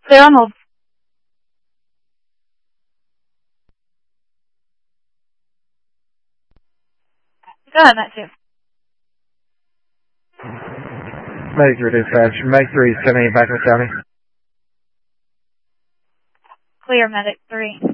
Clear on hold. Go ahead, Matt 2. Medic 3 dispatch. Medic 3 is coming back to the county. Clear, Medic 3.